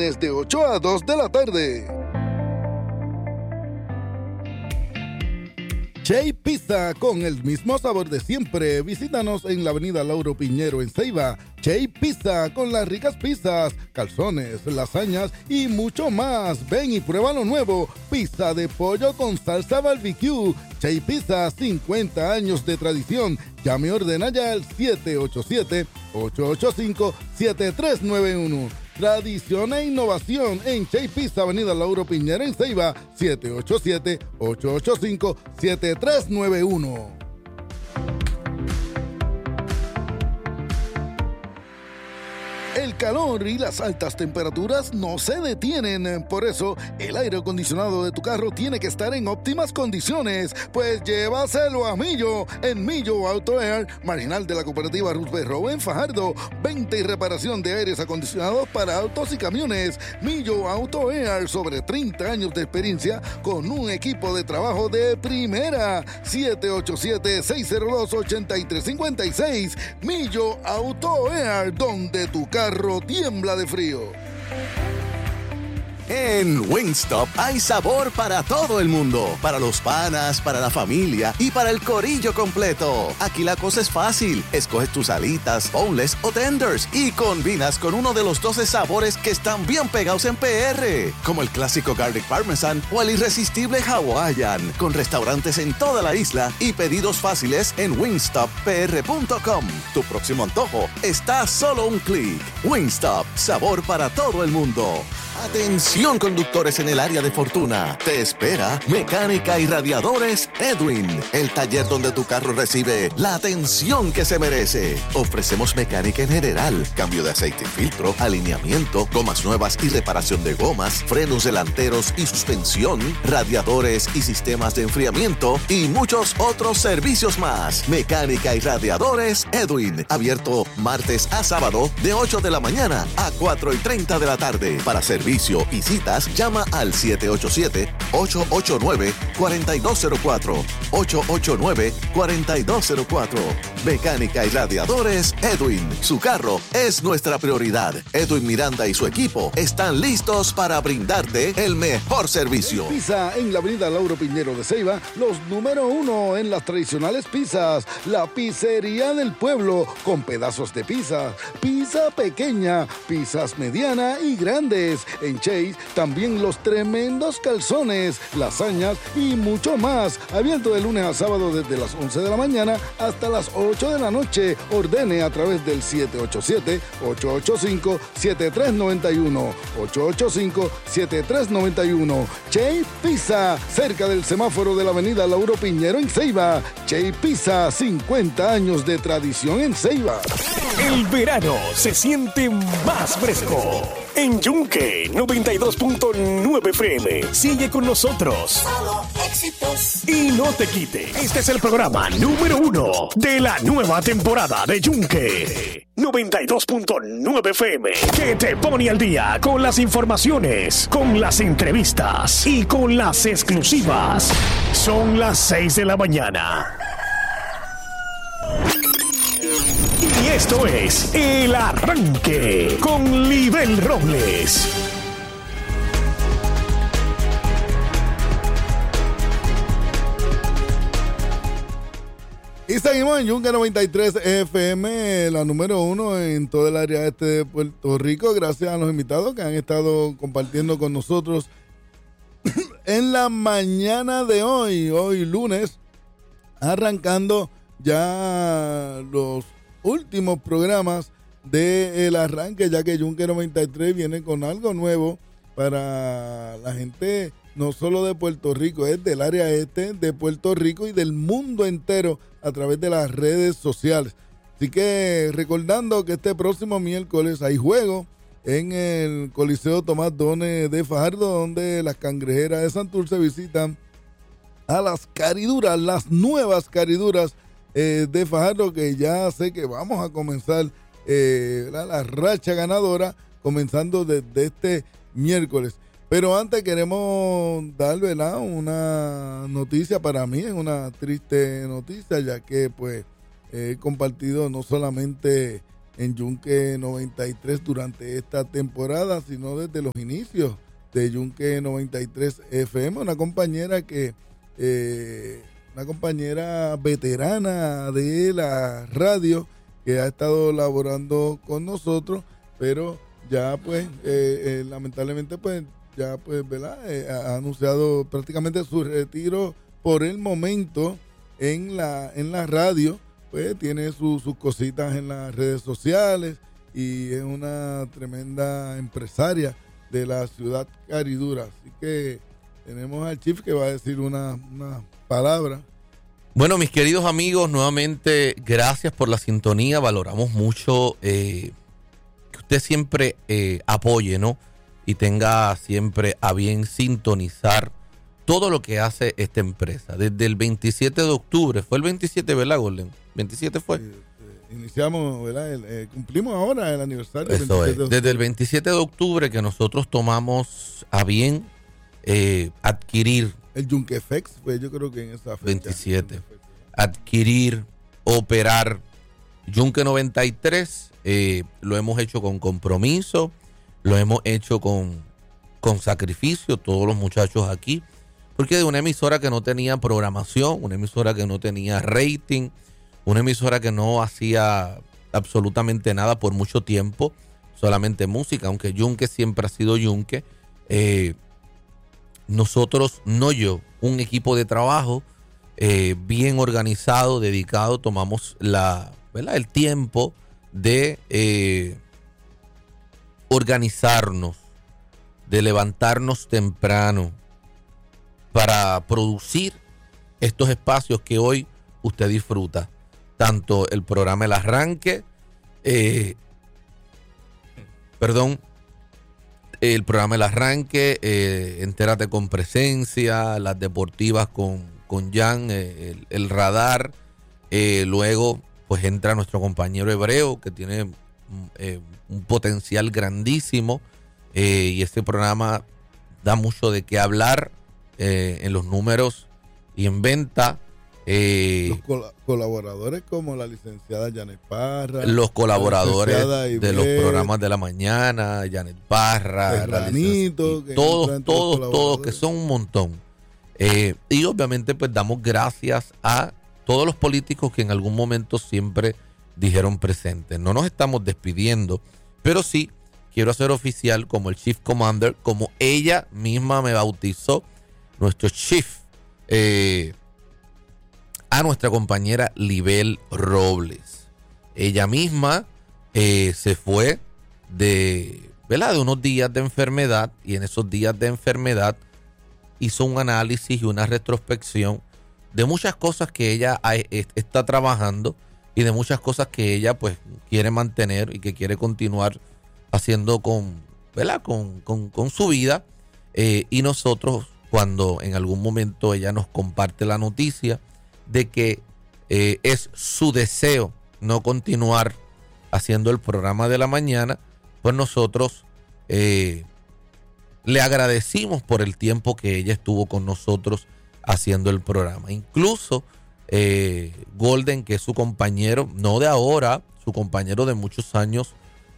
viernes de 8 a 2 de la tarde. Chay Pizza, con el mismo sabor de siempre. Visítanos en la avenida Lauro Piñero en Ceiba. Chay Pizza, con las ricas pizzas, calzones, lasañas y mucho más. Ven y prueba lo nuevo. Pizza de pollo con salsa barbecue. Chay Pizza, 50 años de tradición. Llame y ordena ya al 787-885-7391. Tradición e innovación en Chay Pizza, avenida Lauro Piñera en Ceiba, 787-885-7391. El calor y las altas temperaturas no se detienen. Por eso, el aire acondicionado de tu carro tiene que estar en óptimas condiciones. Pues llévaselo a Millo. En Millo Auto Air, marginal de la cooperativa Ruth Berro en Fajardo. Venta y reparación de aires acondicionados para autos y camiones. Millo Auto Air, sobre 30 años de experiencia con un equipo de trabajo de primera. 787-602-8356. Millo Auto Air, donde tu carro tiembla de frío. En Wingstop hay sabor para todo el mundo, para los panas, para la familia y para el corillo completo. Aquí la cosa es fácil. Escoges tus alitas, boneless o tenders y combinas con uno de los 12 sabores que están bien pegados en PR, como el clásico Garlic Parmesan o el irresistible Hawaiian, con restaurantes en toda la isla y pedidos fáciles en wingstoppr.com. Tu próximo antojo está a solo un clic. Wingstop, sabor para todo el mundo. Atención, conductores en el área de Fortuna. Te espera Mecánica y Radiadores Edwin, el taller donde tu carro recibe la atención que se merece. Ofrecemos mecánica en general, cambio de aceite y filtro, alineamiento, gomas nuevas y reparación de gomas, frenos delanteros y suspensión, radiadores y sistemas de enfriamiento y muchos otros servicios más. Mecánica y Radiadores Edwin, abierto martes a sábado de 8 de la mañana a 4:30 de la tarde. Para servicio y citas, llama al 787-889-4204. 889-4204. Mecánica y Radiadores Edwin. Su carro es nuestra prioridad. Edwin Miranda y su equipo están listos para brindarte el mejor servicio. Pizza en la avenida Lauro Piñero de Ceiba, los número 1 en las tradicionales pizzas. La pizzería del pueblo, con pedazos de pizza, pizza pequeña, pizzas mediana y grandes. En Chase, también los tremendos calzones, lasañas y mucho más. Abierto de lunes a sábado desde las 11 de la mañana hasta las 8 de la noche. Ordene a través del 787-885-7391. 885-7391. Chase Pizza, cerca del semáforo de la avenida Lauro Piñero en Ceiba. Chase Pizza, 50 años de tradición en Ceiba. El verano se siente más fresco. En Yunque 92.9 FM. Sigue con nosotros. Solo éxitos. Y no te quite. Este es el programa número 1 de la nueva temporada de Yunque 92.9 FM, que te pone al día con las informaciones, con las entrevistas y con las exclusivas. Son las 6 de la mañana. Y esto es El Arranque con Libel Robles. Y seguimos en Yunque 93 FM, la número 1 en todo el área este de Puerto Rico. Gracias a los invitados que han estado compartiendo con nosotros en la mañana de hoy lunes, arrancando ya los últimos programas del arranque, ya que Yunque 93 viene con algo nuevo para la gente no solo de Puerto Rico, es del área este de Puerto Rico y del mundo entero a través de las redes sociales. Así que recordando que este próximo miércoles hay juego en el Coliseo Tomás Dones de Fajardo, donde las Cangrejeras de Santurce visitan a las cariduras, las nuevas cariduras de Fajardo, que ya sé que vamos a comenzar la racha ganadora, comenzando desde este miércoles. Pero antes queremos dar, ¿verdad?, una noticia. Para mí es una triste noticia, ya que pues he compartido no solamente en Yunque 93 durante esta temporada, sino desde los inicios de Yunque 93 FM, una compañera veterana de la radio que ha estado laborando con nosotros, pero ya pues lamentablemente pues ya pues, ¿verdad? Ha anunciado prácticamente su retiro por el momento en la radio. Pues tiene sus cositas en las redes sociales y es una tremenda empresaria de la ciudad caridura. Así que tenemos al Chief que va a decir una palabra. Bueno, mis queridos amigos, nuevamente gracias por la sintonía. Valoramos mucho que usted siempre apoye, ¿no? Y tenga siempre a bien sintonizar todo lo que hace esta empresa. Desde el 27 de octubre, fue el 27, ¿verdad, Golden? 27 fue. Iniciamos, ¿verdad? Cumplimos ahora el aniversario. Eso es. Desde el 27 de octubre que nosotros tomamos a bien adquirir. El Yunquefex fue, yo creo que en esa fecha. 27. Adquirir, operar Yunque 93. Lo hemos hecho con compromiso, lo hemos hecho con sacrificio, todos los muchachos aquí. Porque de una emisora que no tenía programación, una emisora que no tenía rating, una emisora que no hacía absolutamente nada por mucho tiempo, solamente música, aunque Yunque siempre ha sido Yunque. Nosotros, no yo, un equipo de trabajo bien organizado, dedicado, tomamos ¿verdad? El tiempo de organizarnos, de levantarnos temprano para producir estos espacios que hoy usted disfruta. Tanto el programa El Arranque, el programa El Arranque, Entérate con Presencia, las deportivas con Jan, el radar. Luego, pues entra nuestro compañero Hebreo, que tiene un potencial grandísimo. Y este programa da mucho de qué hablar en los números y en venta. Los colaboradores como la licenciada Janet Parra, los colaboradores de los programas de la mañana, Janet Parra, todos, que son un montón. Y obviamente pues damos gracias a todos los políticos que en algún momento siempre dijeron presentes. No nos estamos despidiendo, pero sí quiero hacer oficial como el Chief Commander, como ella misma me bautizó, nuestro Chief, a nuestra compañera Libel Robles. Ella misma se fue ¿verdad? De unos días de enfermedad, y en esos días de enfermedad hizo un análisis y una retrospección de muchas cosas que ella está trabajando y de muchas cosas que ella pues quiere mantener y que quiere continuar haciendo ¿verdad? Con su vida. Y nosotros, cuando en algún momento ella nos comparte la noticia de que es su deseo no continuar haciendo el programa de la mañana, pues nosotros le agradecimos por el tiempo que ella estuvo con nosotros haciendo el programa. Incluso Golden, que es su compañero, no de ahora, su compañero de muchos años,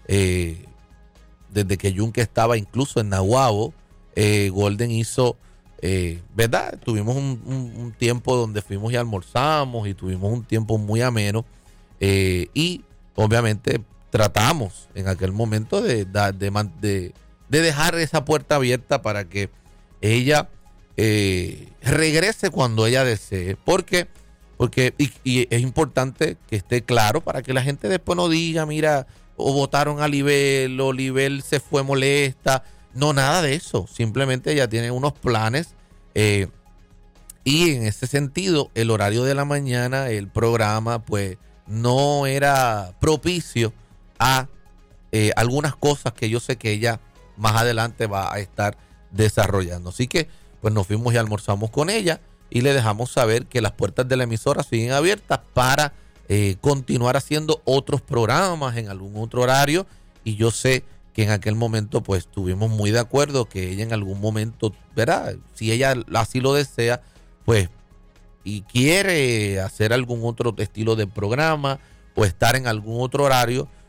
desde que Yunque estaba incluso en Nahuabo, Golden hizo, ¿verdad? Tuvimos un tiempo donde fuimos y almorzamos y tuvimos un tiempo muy ameno, y obviamente tratamos en aquel momento de dejar esa puerta abierta para que ella regrese cuando ella desee. Porque y es importante que esté claro para que la gente después no diga, mira, o votaron a Libel, o Libel se fue molesta. No, nada de eso. Simplemente ella tiene unos planes, y en ese sentido el horario de la mañana, el programa, pues no era propicio a algunas cosas que yo sé que ella más adelante va a estar desarrollando. Así que pues nos fuimos y almorzamos con ella y le dejamos saber que las puertas de la emisora siguen abiertas para continuar haciendo otros programas en algún otro horario. Y yo sé que en aquel momento pues estuvimos muy de acuerdo que ella en algún momento, ¿verdad? Si ella así lo desea, pues, y quiere hacer algún otro estilo de programa o estar en algún otro horario,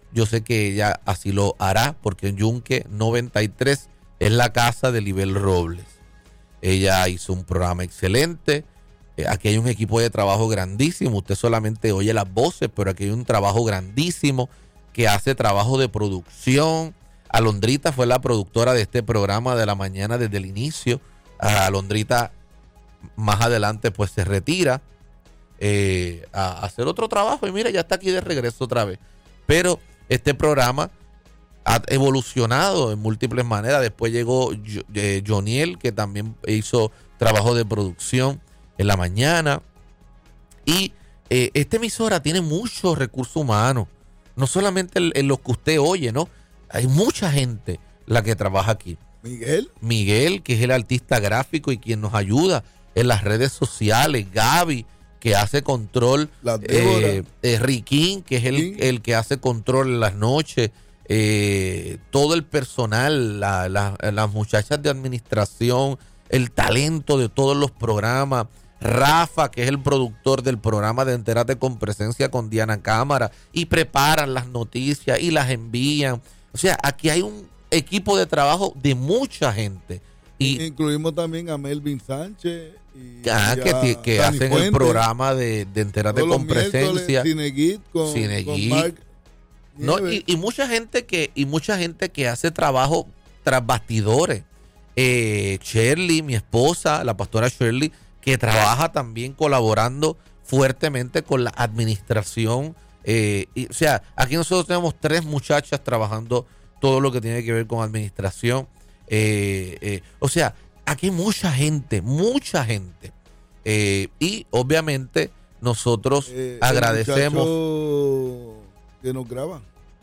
yo sé que ella así lo hará, porque en Yunque 93 es la casa de Libel Robles. Ella hizo un programa excelente. Aquí hay un equipo de trabajo grandísimo. Usted solamente oye las voces, pero aquí hay un trabajo grandísimo que hace trabajo de producción. Alondrita fue la productora de este programa de la mañana desde el inicio. Alondrita más adelante pues se retira a hacer otro trabajo y mira, ya está aquí de regreso otra vez. Pero este programa ha evolucionado en múltiples maneras. Después llegó Joniel, que también hizo trabajo de producción en la mañana. Y esta emisora tiene muchos recursos humanos, no solamente en los que usted oye, ¿no? Hay mucha gente la que trabaja aquí. Miguel, que es el artista gráfico y quien nos ayuda en las redes sociales. Gaby, que hace control. Riquín, que es el que hace control en las noches. Todo el personal, las muchachas de administración, el talento de todos los programas. Rafa, que es el productor del programa de Entérate con Presencia con Diana Cámara, y preparan las noticias y las envían. O sea, aquí hay un equipo de trabajo de mucha gente. Y incluimos también a Melvin Sánchez. Que hacen Fuente, el programa de Entérate con Presencia. Cineguit con Mark. No, y mucha gente que hace trabajo tras bastidores. Shirley, mi esposa, la pastora Shirley, que trabaja también colaborando fuertemente con la administración. O sea, aquí nosotros tenemos 3 muchachas trabajando todo lo que tiene que ver con administración. O sea, aquí hay mucha gente. Y obviamente nosotros agradecemos. Que nos graba.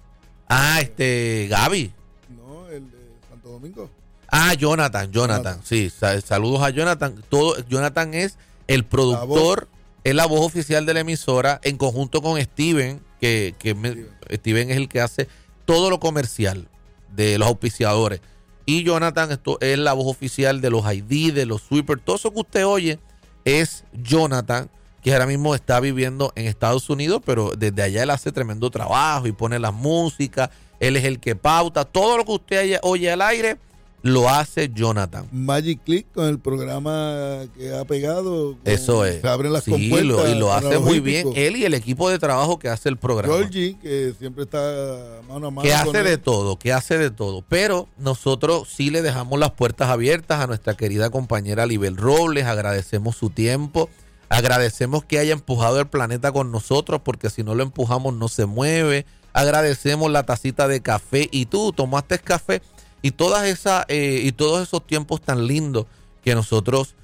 Gaby. No, el de Santo Domingo. Jonathan. Sí, saludos a Jonathan. Jonathan es el productor, es la voz oficial de la emisora, en conjunto con Steven, Steven es el que hace todo lo comercial de los auspiciadores. Y Jonathan es la voz oficial de los ID, de los sweepers. Todo eso que usted oye es Jonathan, que ahora mismo está viviendo en Estados Unidos, pero desde allá él hace tremendo trabajo y pone la música. Él es el que pauta. Todo lo que usted oye al aire lo hace Jonathan. Magic Click con el programa que ha pegado. Eso es. Se abren las compuertas. Y lo hace muy bien. Él y el equipo de trabajo que hace el programa. Georgie, que siempre está mano a mano. Que hace de todo. Pero nosotros sí le dejamos las puertas abiertas a nuestra querida compañera Libel Robles. Agradecemos su tiempo. Agradecemos que haya empujado el planeta con nosotros, porque si no lo empujamos no se mueve. Agradecemos la tacita de café. Y tú tomaste café. Y todos esos tiempos tan lindos que nosotros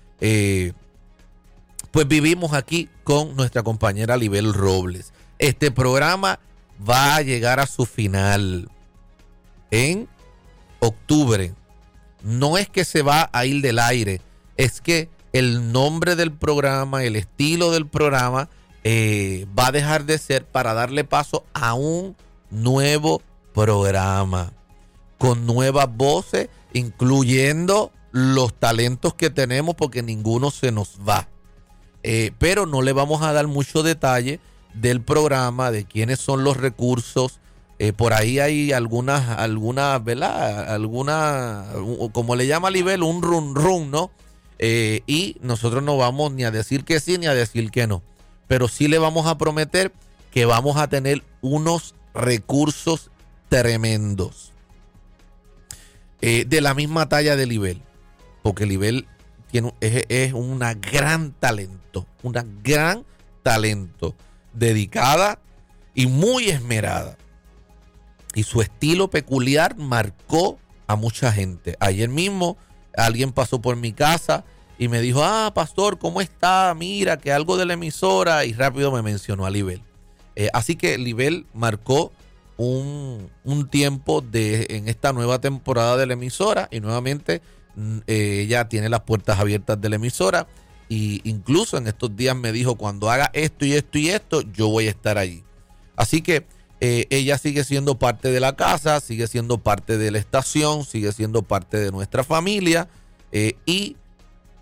pues vivimos aquí con nuestra compañera Libel Robles. Este programa va a llegar a su final en octubre. No es que se va a ir del aire, es que el nombre del programa, el estilo del programa va a dejar de ser para darle paso a un nuevo programa con nuevas voces, incluyendo los talentos que tenemos, porque ninguno se nos va. Pero no le vamos a dar mucho detalle del programa, de quiénes son los recursos. Por ahí hay algunas, ¿verdad? Como le llama Libel, un run, ¿no? Y nosotros no vamos ni a decir que sí ni a decir que no. Pero sí le vamos a prometer que vamos a tener unos recursos tremendos. De la misma talla de Libel, porque Libel es una gran talento, dedicada y muy esmerada. Y su estilo peculiar marcó a mucha gente. Ayer mismo alguien pasó por mi casa y me dijo, pastor, ¿cómo está? Mira, que algo de la emisora, y rápido me mencionó a Libel. Así que Libel marcó un tiempo en esta nueva temporada de la emisora, y nuevamente ella tiene las puertas abiertas de la emisora, y incluso en estos días me dijo, cuando haga esto y esto y esto, yo voy a estar allí. Así que ella sigue siendo parte de la casa, sigue siendo parte de la estación, sigue siendo parte de nuestra familia, y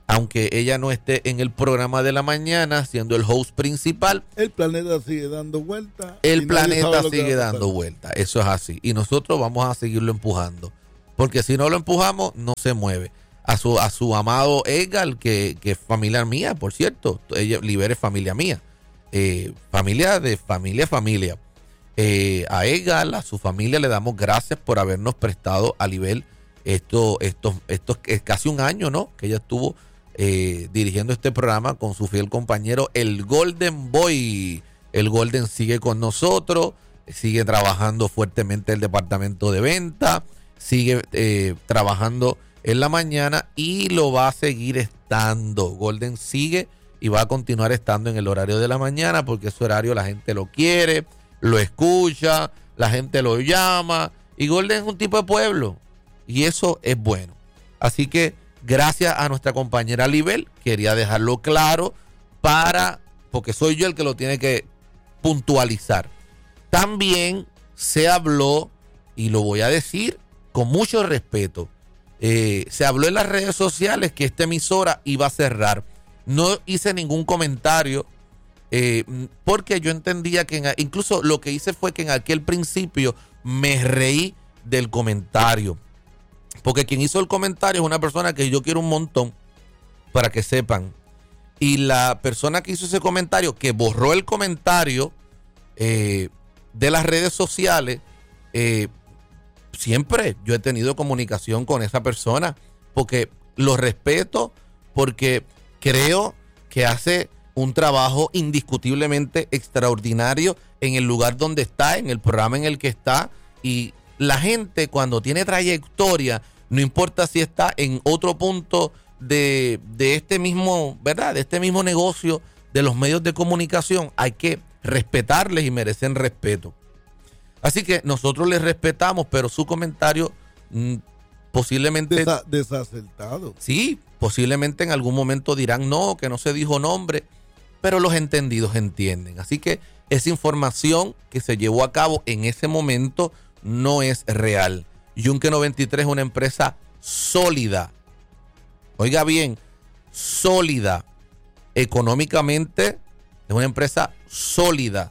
aunque ella no esté en el programa de la mañana siendo el host principal, el planeta sigue dando vueltas. El planeta sigue dando vueltas. Eso es así. Y nosotros vamos a seguirlo empujando. Porque si no lo empujamos, no se mueve. A su amado Edgar, que es familia mía, por cierto. Ella Liber es familia mía. Familia de familia. A Edgar, a su familia, le damos gracias por habernos prestado a Liber esto es casi un año, ¿no? Que ella estuvo dirigiendo este programa con su fiel compañero, el Golden Boy. El Golden sigue con nosotros, sigue trabajando fuertemente el departamento de venta, sigue trabajando en la mañana y lo va a seguir estando. Golden sigue y va a continuar estando en el horario de la mañana porque ese horario la gente lo quiere, lo escucha, la gente lo llama y Golden es un tipo de pueblo y eso es bueno. Así que gracias a nuestra compañera Libel, quería dejarlo claro porque soy yo el que lo tiene que puntualizar. También se habló, y lo voy a decir con mucho respeto, se habló en las redes sociales que esta emisora iba a cerrar. No hice ningún comentario porque yo entendía que incluso lo que hice fue que en aquel principio me reí del comentario. Porque quien hizo el comentario es una persona que yo quiero un montón, para que sepan. Y la persona que hizo ese comentario, que borró el comentario de las redes sociales, siempre yo he tenido comunicación con esa persona, porque lo respeto, porque creo que hace un trabajo indiscutiblemente extraordinario en el lugar donde está, en el programa en el que está, y la gente cuando tiene trayectoria, no importa si está en otro punto de este mismo, ¿verdad? De este mismo negocio de los medios de comunicación, hay que respetarles y merecen respeto. Así que nosotros les respetamos, pero su comentario posiblemente desacertado. Sí, posiblemente en algún momento dirán no, que no se dijo nombre, pero los entendidos entienden. Así que esa información que se llevó a cabo en ese momento no es real. Yunque 93 es una empresa sólida. Oiga bien, sólida. Económicamente es una empresa sólida.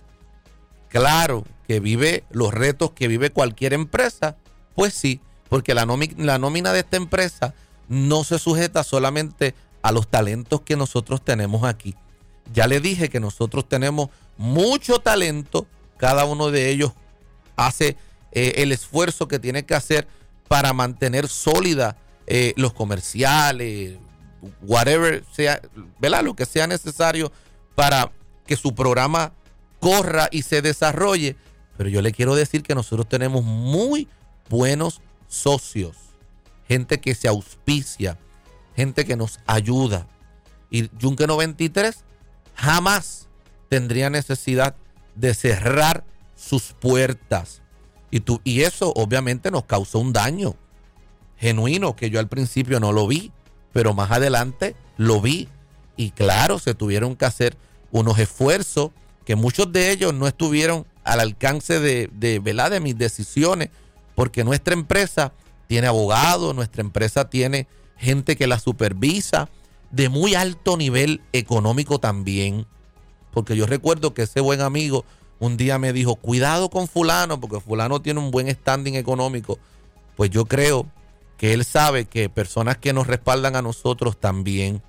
Claro que vive los retos que vive cualquier empresa. Pues sí, porque la nómina de esta empresa no se sujeta solamente a los talentos que nosotros tenemos aquí. Ya le dije que nosotros tenemos mucho talento. Cada uno de ellos hace el esfuerzo que tiene que hacer para mantener sólida los comerciales, whatever sea, ¿verdad? Lo que sea necesario para que su programa corra y se desarrolle. Pero yo le quiero decir que nosotros tenemos muy buenos socios, gente que se auspicia, gente que nos ayuda. Y Yunque 93 jamás tendría necesidad de cerrar sus puertas. Y eso obviamente nos causó un daño genuino que yo al principio no lo vi, pero más adelante lo vi. Y claro, se tuvieron que hacer unos esfuerzos que muchos de ellos no estuvieron al alcance de mis decisiones, porque nuestra empresa tiene abogados, nuestra empresa tiene gente que la supervisa de muy alto nivel económico también. Porque yo recuerdo que ese buen amigo un día me dijo, cuidado con fulano, porque fulano tiene un buen standing económico. Pues yo creo que él sabe que personas que nos respaldan a nosotros también,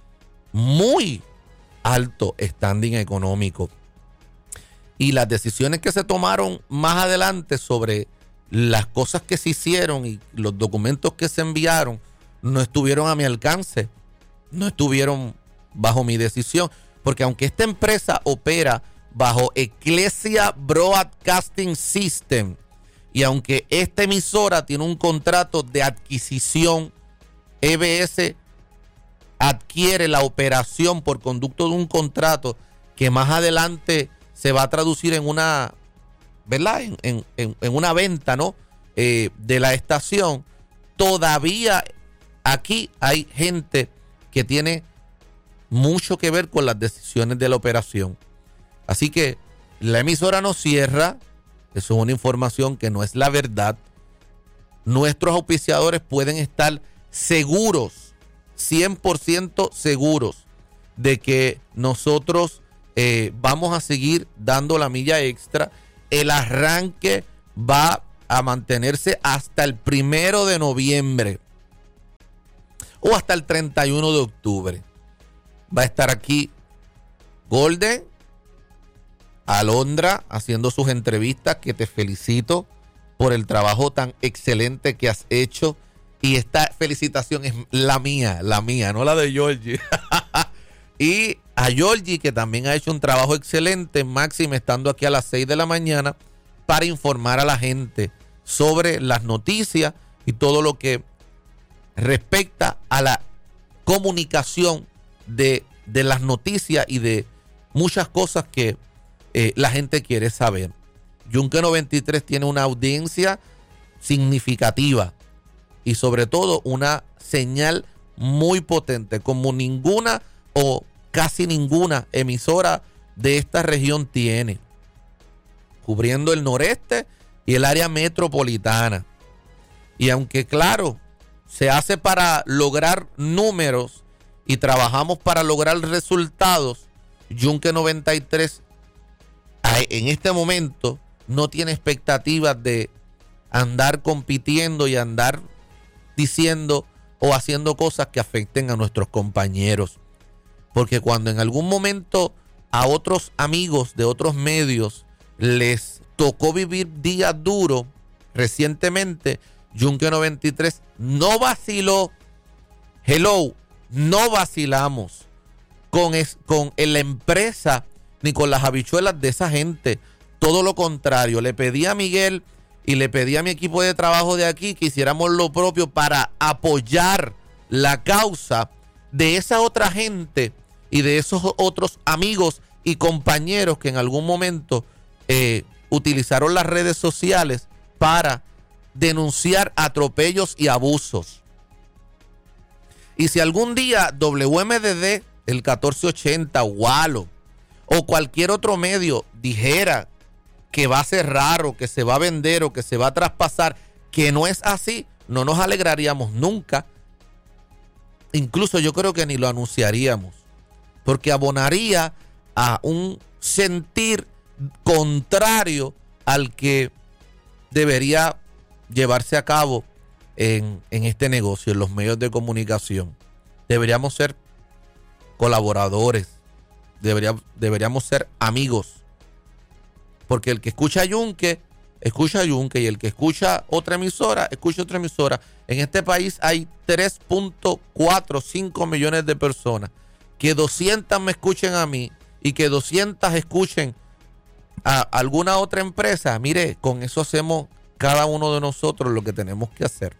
muy alto standing económico. Y las decisiones que se tomaron más adelante sobre las cosas que se hicieron y los documentos que se enviaron no estuvieron a mi alcance, no estuvieron bajo mi decisión, porque aunque esta empresa opera bajo Ecclesia Broadcasting System y aunque esta emisora tiene un contrato de adquisición, EBS adquiere la operación por conducto de un contrato que más adelante se va a traducir en una, ¿verdad? En una venta, ¿no? De la estación. Todavía aquí hay gente que tiene mucho que ver con las decisiones de la operación. Así que la emisora no cierra. Eso es una información que no es la verdad. Nuestros auspiciadores pueden estar seguros 100% seguros de que nosotros vamos a seguir dando la milla extra. El arranque va a mantenerse hasta el 1 de noviembre o hasta el 31 de octubre. Va a estar aquí Golden, Alondra, haciendo sus entrevistas, que te felicito por el trabajo tan excelente que has hecho. Y esta felicitación es la mía, no la de Georgie. Y a Georgie, que también ha hecho un trabajo excelente, máximo estando aquí a las 6 de la mañana para informar a la gente sobre las noticias y todo lo que respecta a la comunicación de las noticias y de muchas cosas que la gente quiere saber. Yunque 93 tiene una audiencia significativa y sobre todo una señal muy potente, como ninguna o casi ninguna emisora de esta región tiene, cubriendo el noreste y el área metropolitana. Y aunque claro, se hace para lograr números y trabajamos para lograr resultados, Yunque 93 en este momento no tiene expectativas de andar compitiendo y andar diciendo o haciendo cosas que afecten a nuestros compañeros. Porque cuando en algún momento a otros amigos de otros medios les tocó vivir días duros, recientemente Yunque 93 no vaciló. Hello, no vacilamos con la empresa ni con las habichuelas de esa gente. Todo lo contrario, le pedí a Miguel y le pedí a mi equipo de trabajo de aquí que hiciéramos lo propio para apoyar la causa de esa otra gente y de esos otros amigos y compañeros que en algún momento utilizaron las redes sociales para denunciar atropellos y abusos. Y si algún día WMDD, el 1480, Walo o cualquier otro medio dijera que va a cerrar o que se va a vender o que se va a traspasar, que no es así, no nos alegraríamos nunca. Incluso yo creo que ni lo anunciaríamos, porque abonaría a un sentir contrario al que debería llevarse a cabo en este negocio, en los medios de comunicación. Deberíamos ser colaboradores, deberíamos ser amigos, porque el que escucha Yunque y el que escucha otra emisora, escucha otra emisora. En este país hay 3.45 millones de personas. Que 200 me escuchen a mí y que 200 escuchen a alguna otra empresa. Mire, con eso hacemos cada uno de nosotros lo que tenemos que hacer.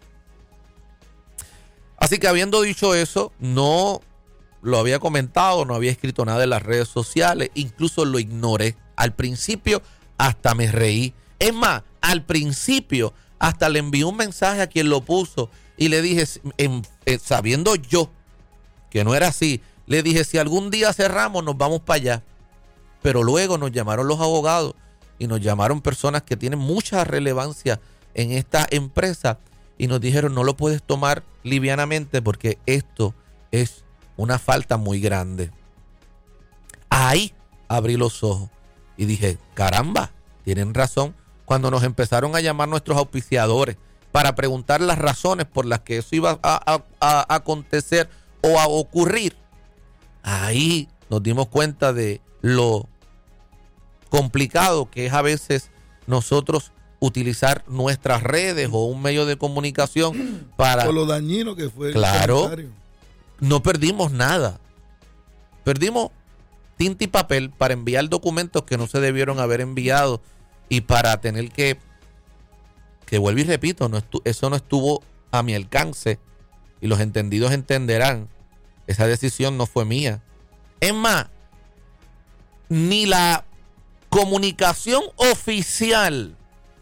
Así que habiendo dicho eso, no lo había comentado, no había escrito nada en las redes sociales, incluso lo ignoré. Al principio hasta me reí. Es más, al principio hasta le envié un mensaje a quien lo puso y le dije, sabiendo yo que no era así, le dije, si algún día cerramos nos vamos para allá. Pero luego nos llamaron los abogados y nos llamaron personas que tienen mucha relevancia en esta empresa y nos dijeron, no lo puedes tomar livianamente porque esto es una falta muy grande. Ahí abrí los ojos y dije, caramba, tienen razón. Cuando nos empezaron a llamar nuestros auspiciadores para preguntar las razones por las que eso iba a acontecer o a ocurrir, ahí nos dimos cuenta de lo complicado que es a veces nosotros utilizar nuestras redes o un medio de comunicación para... Por lo dañino que fue. Claro, no perdimos nada. Perdimos tinta y papel para enviar documentos que no se debieron haber enviado y para tener que vuelvo y repito, eso no estuvo a mi alcance y los entendidos entenderán. Esa decisión no fue mía. Es más, ni la comunicación oficial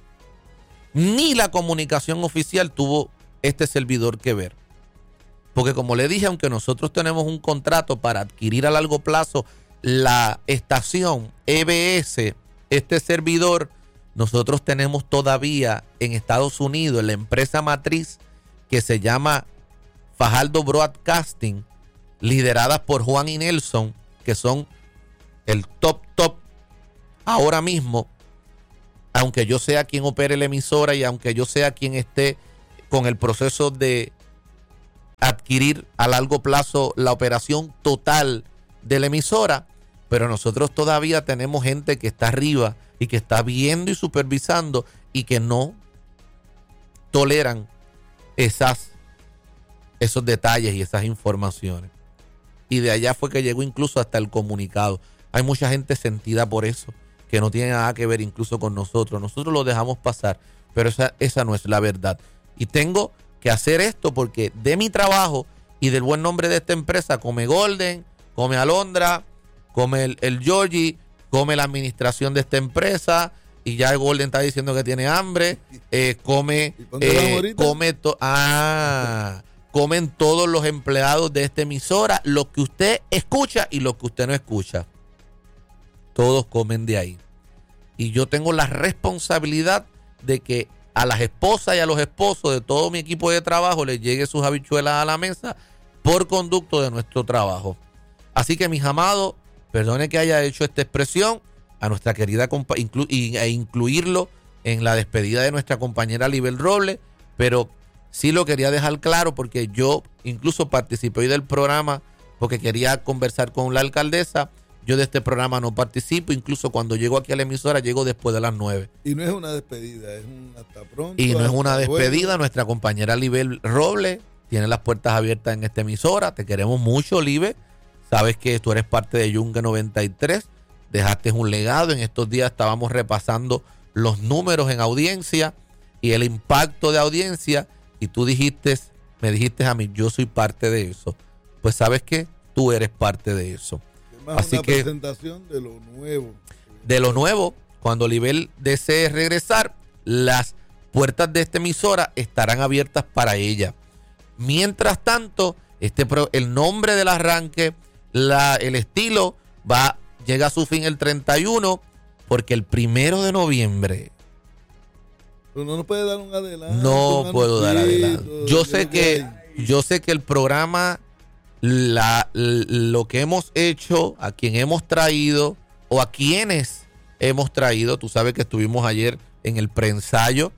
tuvo este servidor que ver. Porque como le dije, aunque nosotros tenemos un contrato para adquirir a largo plazo la estación EBS, este servidor, nosotros tenemos todavía en Estados Unidos la empresa matriz que se llama Fajardo Broadcasting, lideradas por Juan y Nelson, que son el top ahora mismo, aunque yo sea quien opere la emisora y aunque yo sea quien esté con el proceso de adquirir a largo plazo la operación total de la emisora, pero nosotros todavía tenemos gente que está arriba y que está viendo y supervisando y que no toleran esos detalles y esas informaciones. Y de allá fue que llegó incluso hasta el comunicado. Hay mucha gente sentida por eso, que no tiene nada que ver incluso con nosotros. Nosotros lo dejamos pasar, pero esa no es la verdad. Y tengo que hacer esto porque de mi trabajo y del buen nombre de esta empresa come Golden, come Alondra, come el Georgie, come la administración de esta empresa, y ya el Golden está diciendo que tiene hambre, comen todos los empleados de esta emisora, lo que usted escucha y lo que usted no escucha. Todos comen de ahí. Y yo tengo la responsabilidad de que a las esposas y a los esposos de todo mi equipo de trabajo les llegue sus habichuelas a la mesa por conducto de nuestro trabajo. Así que, mis amados, perdone que haya hecho esta expresión a nuestra querida e incluirlo en la despedida de nuestra compañera Libel Robles, pero sí lo quería dejar claro porque yo incluso participé hoy del programa porque quería conversar con la alcaldesa. Yo de este programa no participo, incluso cuando llego aquí a la emisora llego después de las 9. Y no es una despedida, es un hasta pronto. Y no es una despedida, luego. Nuestra compañera Libel Robles tiene las puertas abiertas en esta emisora. Te queremos mucho, Libe. Sabes que tú eres parte de Yunque 93. Dejaste un legado. En estos días estábamos repasando los números en audiencia y el impacto de audiencia. Y tú me dijiste a mí, yo soy parte de eso. Pues sabes que tú eres parte de eso. Así una que presentación de lo nuevo. De lo nuevo, cuando Libel desee regresar, las puertas de esta emisora estarán abiertas para ella. Mientras tanto, el nombre del arranque, el estilo llega a su fin el 31, porque el 1 de noviembre. Pero no nos puede dar un adelanto. No puedo dar adelanto. Yo sé que el programa, lo que hemos hecho, a quien hemos traído o a quienes hemos traído, tú sabes que estuvimos ayer en el preensayo,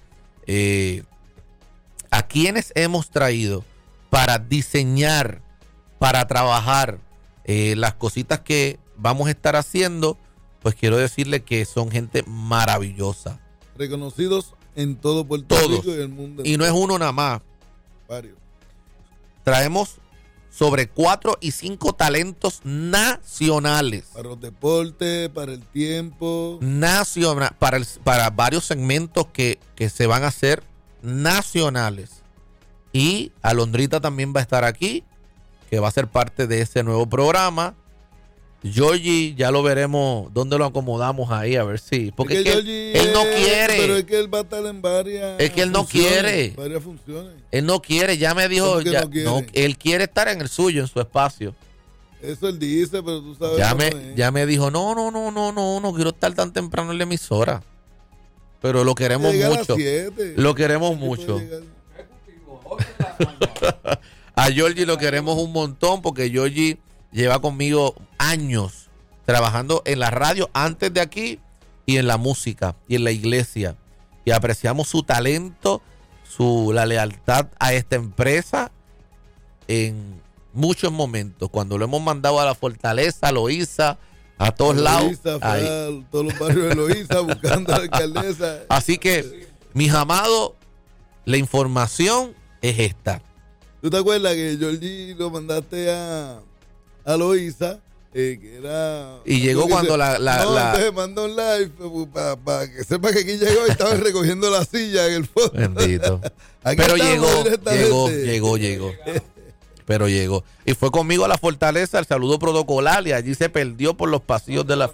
a quienes hemos traído para diseñar, para trabajar las cositas que vamos a estar haciendo, pues quiero decirle que son gente maravillosa. Reconocidos en todo Puerto Rico y el mundo. Y no es uno nada más. Varios. Traemos sobre 4 y 5 talentos nacionales. Para los deportes, para el tiempo. Nacional, para varios segmentos que se van a hacer nacionales. Y Alondrita también va a estar aquí, que va a ser parte de ese nuevo programa. Georgie, ya lo veremos dónde lo acomodamos ahí, a ver si. Porque es que él no quiere. Pero es que él va a estar en varias. Es que él no quiere. Varias funciones. Él no quiere, ya me dijo. Él quiere estar en el suyo, en su espacio. Eso él dice, pero tú sabes. Ya me dijo, no quiero estar tan temprano en la emisora. Pero lo queremos mucho. Lo queremos mucho. A Georgie lo queremos un montón porque Georgie lleva conmigo años trabajando en la radio antes de aquí y en la música y en la iglesia. Y apreciamos su talento, la lealtad a esta empresa en muchos momentos. Cuando lo hemos mandado a la Fortaleza, a Loíza, a todos lados. A todos los barrios de Loíza buscando a la alcaldesa. Así que, mis amados, la información es esta. ¿Tú te acuerdas que Georgie lo mandaste a Loíza? Que era, y llegó cuando entonces mandó un live para que sepa que aquí llegó y estaban recogiendo la silla en el fondo. Bendito. Pero llegó. Pero llegó. Y fue conmigo a la Fortaleza, el saludo protocolar, y allí se perdió por los pasillos de la...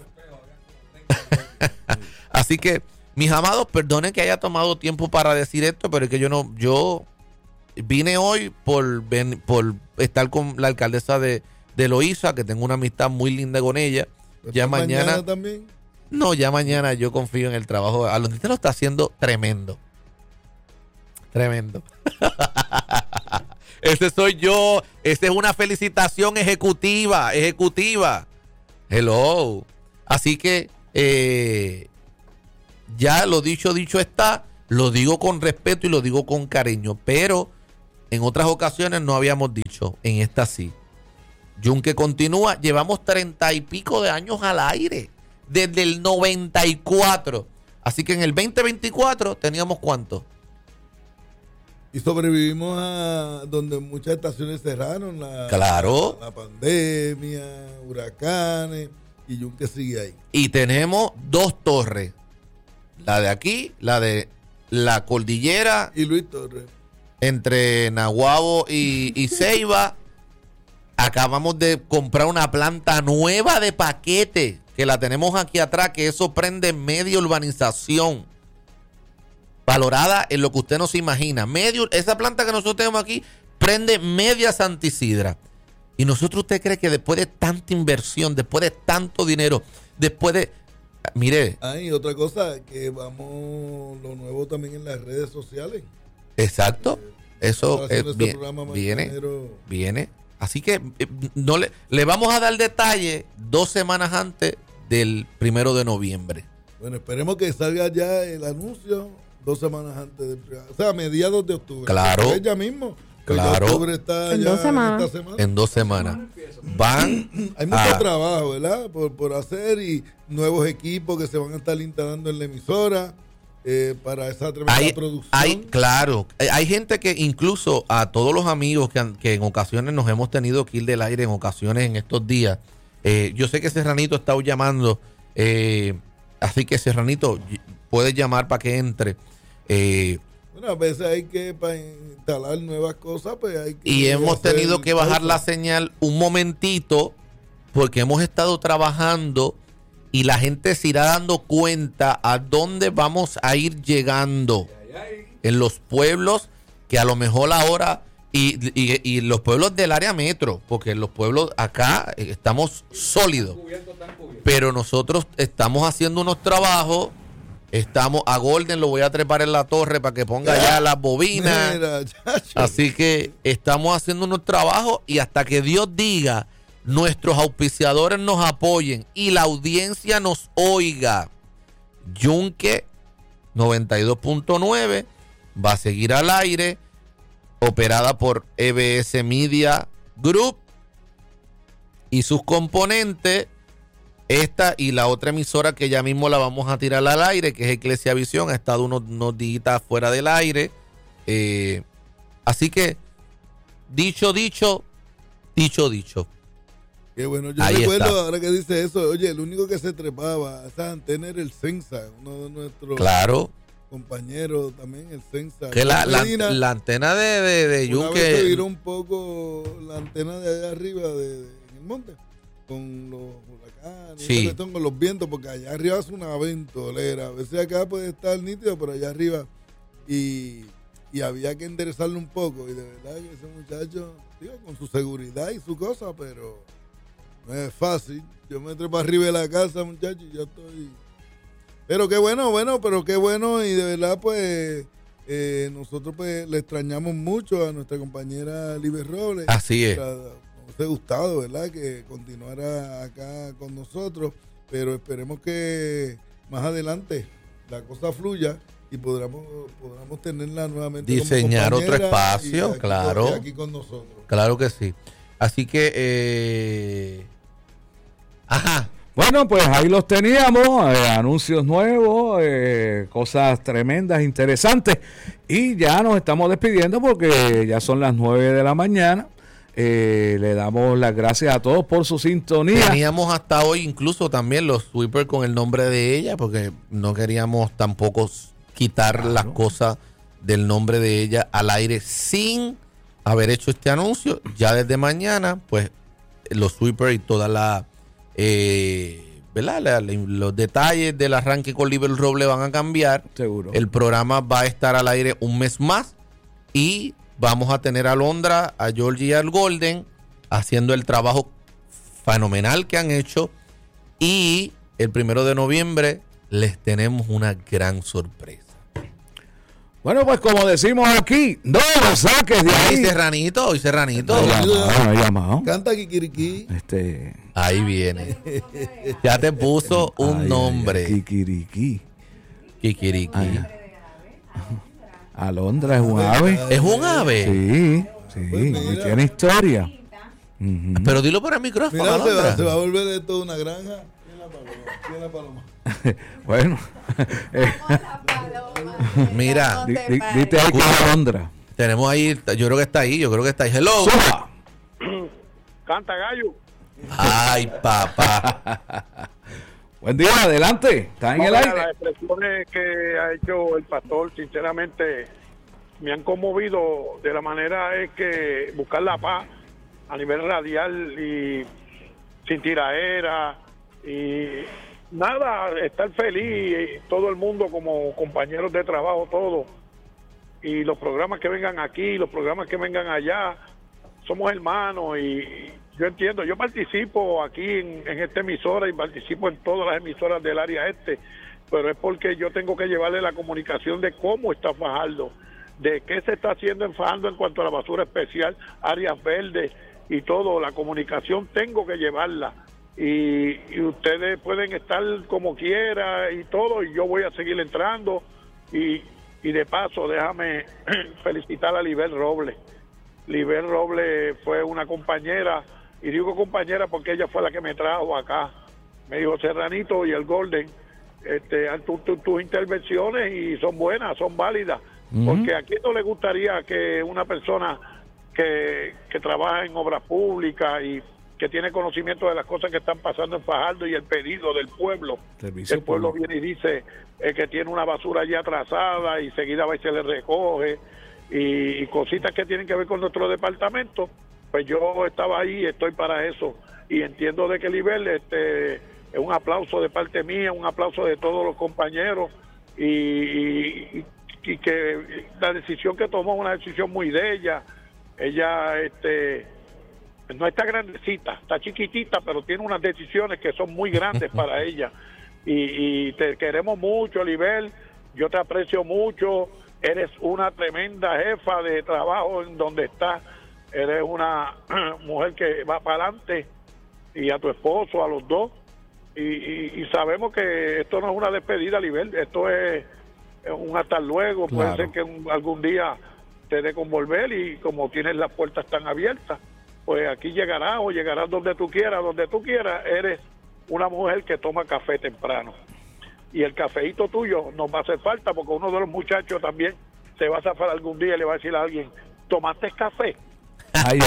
Así que, mis amados, perdonen que haya tomado tiempo para decir esto, pero es que yo vine hoy por estar con la alcaldesa de Loíza, que tengo una amistad muy linda con ella. Ya mañana también. No, ya mañana yo confío en el trabajo. Alondrita lo está haciendo tremendo. Ese soy yo. Esa es una felicitación ejecutiva. Hello. Así que ya lo dicho está. Lo digo con respeto y lo digo con cariño. Pero en otras ocasiones no habíamos dicho. En esta sí. Yunque continúa. Llevamos 30 y pico de años al aire. Desde el 94. Así que en el 2024 teníamos ¿cuánto? Y sobrevivimos a donde muchas estaciones cerraron. Claro. La pandemia, huracanes, y Yunque sigue ahí. Y tenemos 2 torres. La de aquí, la de la cordillera. Y Luis Torres. Entre Naguabo y Ceiba. Acabamos de comprar una planta nueva de paquete. Que la tenemos aquí atrás. Que eso prende media urbanización. Valorada en lo que usted no se imagina. Esa planta que nosotros tenemos aquí prende media Santa Isidra. Y nosotros, ¿usted cree que después de tanta inversión, después de tanto dinero, después de... Mire. Hay otra cosa, que vamos lo nuevo también en las redes sociales. Exacto. Eso viene. Así que no le vamos a dar detalle 2 semanas antes del 1 de noviembre. Bueno, esperemos que salga ya el anuncio 2 semanas antes, o sea, mediados de octubre. Claro. Ya mismo. Claro. Octubre está en ya 2 semanas. esta semana. En 2 semanas. Hay mucho trabajo, ¿verdad? Por hacer, y nuevos equipos que se van a estar instalando en la emisora para esa tremenda producción. Claro. Hay gente que incluso a todos los amigos que en ocasiones nos hemos tenido que ir del aire, en ocasiones en estos días. Yo sé que Serranito está llamando. Así que Serranito, puedes llamar para que entre. Bueno, a veces hay que, para instalar nuevas cosas, pues hay que... Y hemos tenido que bajar la señal un momentito porque hemos estado trabajando y la gente se irá dando cuenta a dónde vamos a ir llegando en los pueblos que a lo mejor ahora y los pueblos del área metro, porque los pueblos acá estamos sólidos, pero nosotros estamos haciendo unos trabajos. A Golden lo voy a trepar en la torre para que ponga ya las bobinas. Mira, así que estamos haciendo unos trabajos y hasta que Dios diga, nuestros auspiciadores nos apoyen y la audiencia nos oiga, Yunque 92.9 va a seguir al aire, operada por EBS Media Group y sus componentes. Esta y la otra emisora que ya mismo la vamos a tirar al aire, que es Eclesia Visión, ha estado unos días fuera del aire. Así que, dicho. Qué bueno, yo ahí recuerdo está. Ahora que dice eso, oye, el único que se trepaba a esa antena era el Sensa, uno de nuestros compañeros también, el Sensa. Que la antena de Yunque. Una vez se viró un poco la antena de allá arriba en el monte, con los huracanes, sí, con los vientos, porque allá arriba es una ventolera. A veces acá puede estar nítido, pero allá arriba y había que enderezarlo un poco. Y de verdad que ese muchacho, digo, con su seguridad y su cosa, pero no es fácil. Yo me trepo arriba de la casa, muchacho, y ya estoy. Pero qué bueno, y de verdad, pues, nosotros pues le extrañamos mucho a nuestra compañera Liber Robles. Así es. Nos ha gustado, ¿verdad?, que continuara acá con nosotros, pero esperemos que más adelante la cosa fluya y podamos tenerla nuevamente. Diseñar como otro espacio, y aquí, claro. Y aquí con nosotros. Claro que sí. Así que, ajá. Bueno, pues ahí los teníamos, anuncios nuevos, cosas tremendas, interesantes, y ya nos estamos despidiendo porque ya son las 9 de la mañana. Le damos las gracias a todos por su sintonía. Teníamos hasta hoy incluso también los sweepers con el nombre de ella, porque no queríamos tampoco quitar las cosas del nombre de ella al aire sin haber hecho este anuncio. Ya desde mañana, pues los sweepers y toda la ¿verdad? Los detalles del arranque con Liber Robles van a cambiar. Seguro. El programa va a estar al aire un mes más y vamos a tener a Londra, a Georgie y al Golden haciendo el trabajo fenomenal que han hecho. Y el 1 de noviembre les tenemos una gran sorpresa. Bueno, pues como decimos aquí, no lo saques de Hoy ahí. Serranito. No he llamado. Canta Kikiriki. Ahí viene. Ya te puso un nombre. Kikiriki. Kikiriki. Alondra es un ave. ¿Es un ave? Sí. Pues Y mira. tiene historia. Ujú. Pero dilo por el micrófono, Mira, Alondra. se va a volver esto una granja. ¿Quién es la paloma? Bueno, Mira, dite ahí que es Alondra. tenemos ahí, yo creo que está ahí. Hello. Zumba. Canta gallo. Ay, papá. Buen día, adelante. Está en el Las aire. expresiones que ha hecho el pastor, sinceramente, me han conmovido de la manera es que buscar la paz a nivel radial y sin tiraera y nada, estar feliz, todo el mundo como compañeros de trabajo, todo. Y los programas que vengan aquí, los programas que vengan allá, somos hermanos y yo entiendo, yo participo aquí en esta emisora y participo en todas las emisoras del área este, pero es porque yo tengo que llevarle la comunicación de cómo está Fajardo, de qué se está haciendo en Fajardo en cuanto a la basura especial, áreas verdes y todo, la comunicación tengo que llevarla y ustedes pueden estar como quiera y todo, y yo voy a seguir entrando y de paso déjame felicitar a Libel Robles. Libel Robles fue una compañera, y digo compañera porque ella fue la que me trajo acá. Me dijo, Serranito y el Golden, tus intervenciones y son buenas, son válidas, porque a quién no le gustaría que una persona que trabaja en obras públicas y que tiene conocimiento de las cosas que están pasando en Fajardo y el pedido del pueblo, el pueblo viene y dice que tiene una basura ya atrasada y seguida va y se le recoge y cositas que tienen que ver con nuestro departamento, pues yo estaba ahí, estoy para eso y entiendo de que Libel es un aplauso de parte mía, un aplauso de todos los compañeros y que la decisión que tomó es una decisión muy de ella no está grandecita, está chiquitita, pero tiene unas decisiones que son muy grandes para ella y te queremos mucho, Libel, yo te aprecio mucho, eres una tremenda jefa de trabajo en donde estás, eres una mujer que va para adelante y a tu esposo, a los dos y sabemos que esto no es una despedida, Libel, esto es un hasta luego, Claro. puede ser que algún día te dé con volver y como tienes las puertas tan abiertas, pues aquí llegarás o llegarás donde tú quieras, eres una mujer que toma café temprano y el cafeíto tuyo nos va a hacer falta porque uno de los muchachos también se va a zafar algún día y le va a decir a alguien, ¿tomaste café? Ay.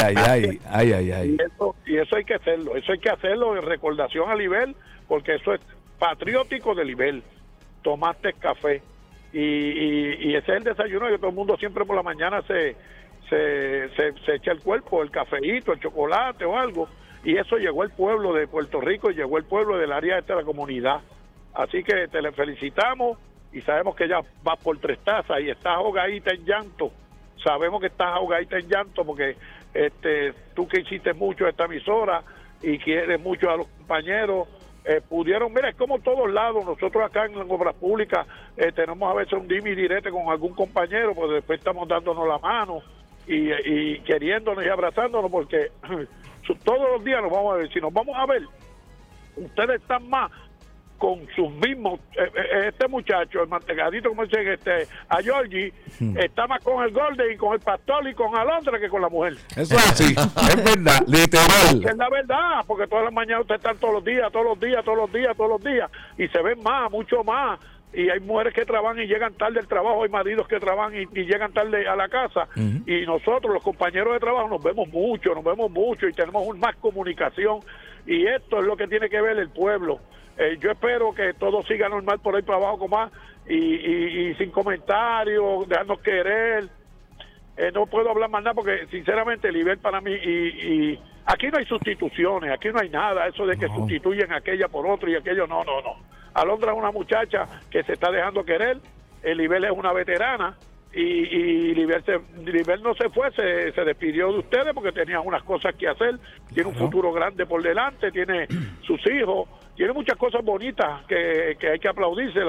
Y eso hay que hacerlo en recordación a Libel, porque eso es patriótico de Libel, tomaste café y ese es el desayuno que todo el mundo siempre por la mañana se echa el cuerpo, el cafeíto, el chocolate o algo, y eso llegó al pueblo de Puerto Rico y llegó al pueblo del área de la comunidad, así que te le felicitamos y sabemos que ya va por 3 tazas y estás ahogadita en llanto, sabemos que estás ahogadita en llanto porque tú que hiciste mucho esta emisora y quieres mucho a los compañeros, pudieron, mira, es como todos lados, nosotros acá en Obras Públicas tenemos a veces un dime y direte con algún compañero, pues después estamos dándonos la mano y queriéndonos y abrazándonos porque todos los días nos vamos a ver, si nos vamos a ver, ustedes están más con sus mismos, este muchacho, el mantegadito, como dicen, a Georgie, está más con el Golden y con el Pastor y con Alondra que con la mujer. Eso es así, es verdad, literal. Es la verdad, porque todas las mañanas ustedes están todos los días, y se ven más, mucho más. Y hay mujeres que trabajan y llegan tarde al trabajo, hay maridos que trabajan y llegan tarde a la casa. Y nosotros, los compañeros de trabajo, nos vemos mucho y tenemos más comunicación. Y esto es lo que tiene que ver el pueblo. Yo espero que todo siga normal por ahí para abajo con más y sin comentarios, dejarnos querer. No puedo hablar más nada porque sinceramente el nivel para mí y aquí no hay sustituciones, aquí no hay nada, eso de que sustituyen aquella por otro y aquello, no. Alondra es una muchacha que se está dejando querer, el nivel es una veterana y Libel no se fue, se despidió de ustedes porque tenía unas cosas que hacer, tiene un futuro grande por delante, tiene sus hijos, tiene muchas cosas bonitas que hay que aplaudírselas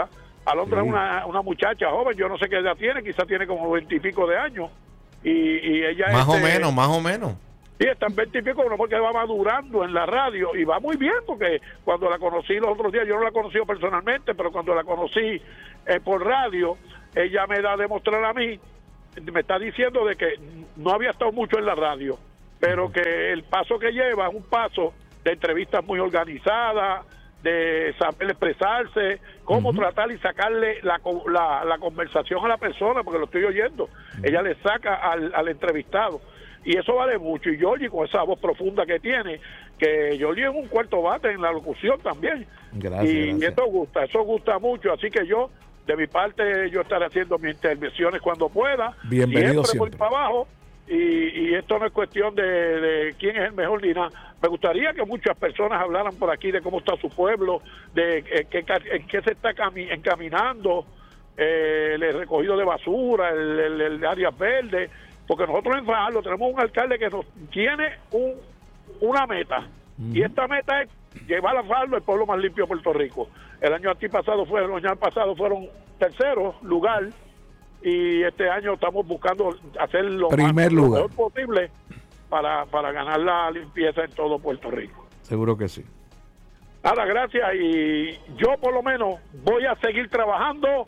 Alondra es una muchacha joven, yo no sé qué edad tiene, quizás tiene como 20 y pico de años. Y ella más o menos. Sí, está en 20 y pico, no, porque va madurando en la radio y va muy bien, porque cuando la conocí los otros días, yo no la conocí personalmente, pero cuando la conocí por radio, ella me da a demostrar a mí, me está diciendo de que no había estado mucho en la radio, pero que el paso que lleva es un paso de entrevistas muy organizadas, de saber expresarse, cómo tratar y sacarle la conversación a la persona, porque lo estoy oyendo. Ella le saca al entrevistado. Y eso vale mucho. Y Georgie, con esa voz profunda que tiene, que Georgie es un cuarto bate en la locución también. Gracias. Eso gusta mucho. Así que yo, de mi parte, yo estaré haciendo mis intervenciones cuando pueda. Bienvenido siempre. Voy para abajo. Y esto no es cuestión de quién es el mejor ni nada. Me gustaría que muchas personas hablaran por aquí de cómo está su pueblo, de en qué se está encaminando el recogido de basura, el áreas verdes. Porque nosotros en Fajardo tenemos un alcalde que nos tiene una meta. Y esta meta es llevar a Fajardo el pueblo más limpio de Puerto Rico. El año pasado fueron tercero lugar. Y este año estamos buscando hacer lo mejor posible para ganar la limpieza en todo Puerto Rico. Seguro que sí. Nada, gracias. Y yo por lo menos voy a seguir trabajando.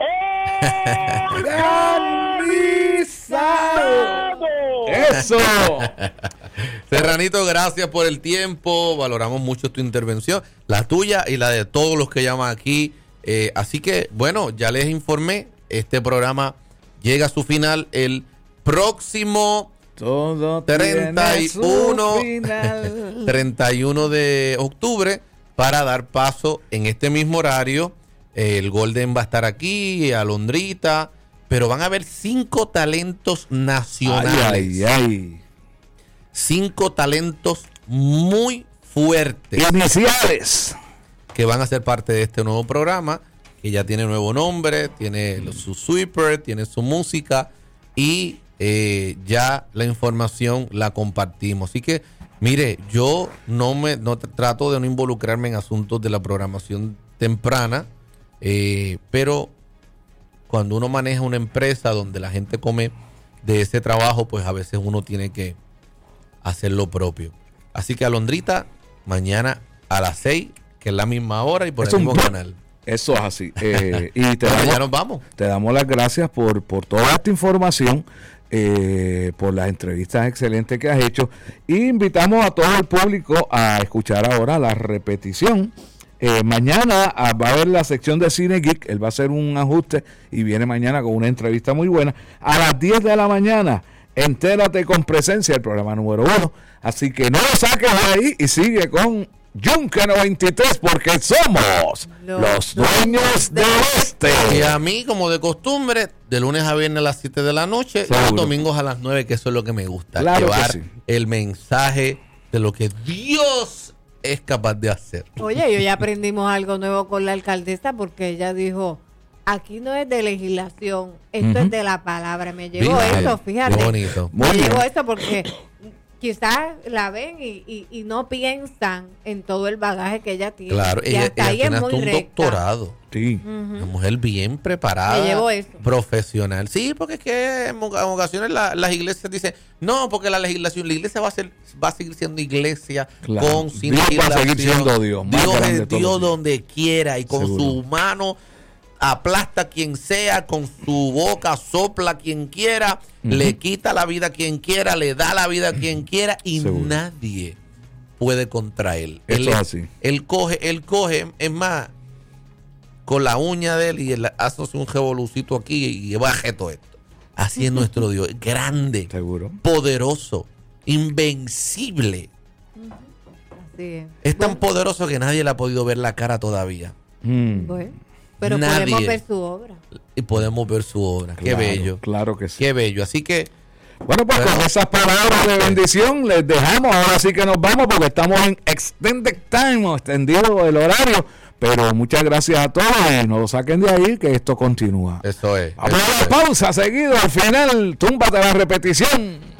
¡Organizado! ¡Eso! Serranito, gracias por el tiempo. Valoramos mucho tu intervención, la tuya y la de todos los que llaman aquí. Así que, bueno, ya les informé. Este programa llega a su final el próximo 31 de octubre para dar paso en este mismo horario. El Golden va a estar aquí, Alondrita, pero van a haber 5 talentos nacionales. 5 talentos muy fuertes. Iniciales. Que van a ser parte de este nuevo programa, que ya tiene nuevo nombre, tiene su sweeper, tiene su música y ya la información la compartimos. Así que, mire, yo no trato de no involucrarme en asuntos de la programación temprana. Pero cuando uno maneja una empresa donde la gente come de ese trabajo, pues a veces uno tiene que hacer lo propio. Así que, Alondrita, mañana a las 6, que es la misma hora y por el mismo canal. Eso es así. Y ya nos vamos. Te damos las gracias por toda esta información, por las entrevistas excelentes que has hecho. Y invitamos a todo el público a escuchar ahora la repetición. Mañana va a haber la sección de Cine Geek. Él va a hacer un ajuste y viene mañana con una entrevista muy buena. A las 10 de la mañana, entérate con Presencia, el programa número 1. Así que no lo saques de ahí y sigue con Yunque 93, porque somos los dueños del este. Y a mí, como de costumbre, de lunes a viernes a las 7 de la noche, y los domingos a las 9, que eso es lo que me gusta. Claro, llevar el mensaje de lo que Dios es capaz de hacer. Oye, yo ya aprendimos algo nuevo con la alcaldesa, porque ella dijo, aquí no es de legislación, esto es de la palabra. Me llegó eso, fíjate. Qué bonito. Me llegó eso porque quizás la ven y no piensan en todo el bagaje que ella tiene. Claro, y hasta ahí es muy un recta. doctorado. Sí. Una mujer bien preparada, Me llevó eso. profesional. Sí, porque es que en ocasiones las iglesias dicen, no, porque la iglesia va a seguir siendo iglesia, Claro. con sin Dios va a legislación. seguir siendo Dios. Más Dios grande es de todos Dios los días. donde quiera y con Seguro. su mano aplasta a quien sea, con su boca sopla a quien quiera, le quita la vida a quien quiera, le da la vida a quien quiera y Seguro. nadie puede contra él. Eso es así. Él coge, es más, con la uña de él y él hace un revolucito aquí y baje todo esto. Así es nuestro Dios, grande, Seguro. poderoso, invencible. Así Es tan poderoso que nadie le ha podido ver la cara todavía. Bueno, pero Nadie. podemos ver su obra. Y podemos ver su obra. Qué Claro, bello. Claro que sí. Qué bello. Así que, Bueno, pues con esas palabras de bendición les dejamos. Ahora sí que nos vamos porque estamos en Extended Time, extendido el horario. Pero muchas gracias a todos y no lo saquen de ahí, que esto continúa. eso es. Vamos eso a es. la pausa, seguido al final, túmbate la repetición.